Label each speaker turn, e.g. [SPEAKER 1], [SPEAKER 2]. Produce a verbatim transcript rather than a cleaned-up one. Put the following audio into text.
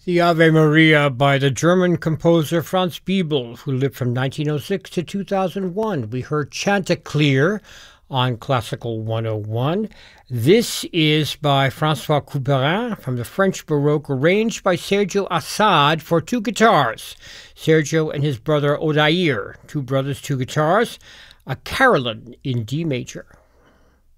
[SPEAKER 1] The Ave Maria by the German composer Franz Biebl, who lived from nineteen oh six to two thousand one. We heard Chanticleer on Classical one oh one. This is by François Couperin from the French Baroque, arranged by Sergio Assad for two guitars. Sergio and his brother Odair, two brothers, two guitars, a carillon in D major.